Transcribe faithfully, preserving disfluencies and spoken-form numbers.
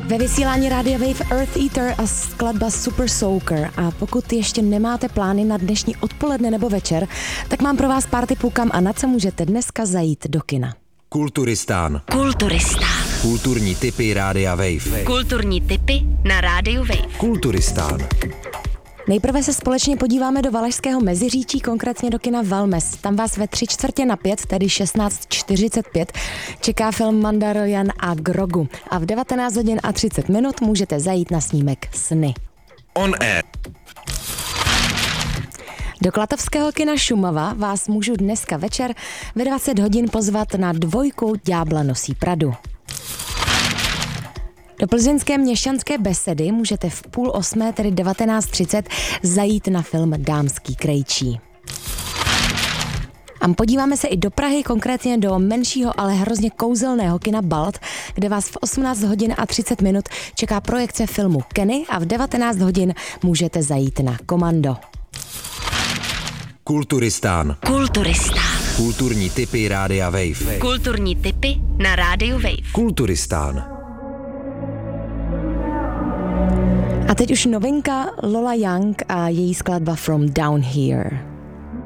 Ve vysílání Rádia Wave Earth Eater a skladba Super Soaker. A pokud ještě nemáte plány na dnešní odpoledne nebo večer, tak mám pro vás pár tipů, kam a na co můžete dneska zajít do kina. Kulturistán. Kulturistán. Kulturní tipy Rádia Wave. Kulturní tipy na Rádiu Wave. Kulturistán. Nejprve se společně podíváme do Valašského Meziříčí, konkrétně do kina Valmes. Tam vás ve tři čtvrtě na pět, tedy šestnáct čtyřicet pět, čeká film Mandalorian a Grogu. A v devatenáct hodin a třicet minut můžete zajít na snímek Sny. On Air. Do klatovského kina Šumava vás můžu dneska večer ve dvacet hodin pozvat na dvojku Ďábla nosí Pradu. Do plzeňské Měšťanské besedy můžete v půl osmé, tedy devatenáct třicet, zajít na film Dámský krejčí. A podíváme se i do Prahy, konkrétně do menšího, ale hrozně kouzelného kina Balt, kde vás v osmnáct hodin a třicet minut čeká projekce filmu Kenny a v devatenáct hodin můžete zajít na Komando. Kulturistán. Kulturistán. Kulturní tipy Rádia Wave. Kulturní tipy na Rádiu Wave. Kulturistán. A teď už novinka Lola Young a její skladba From Down Here.